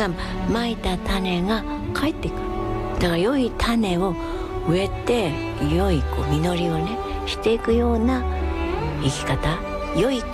がまいた種が帰ってくる。だから良い種を植えて良い実りをねしていくような生き方、良い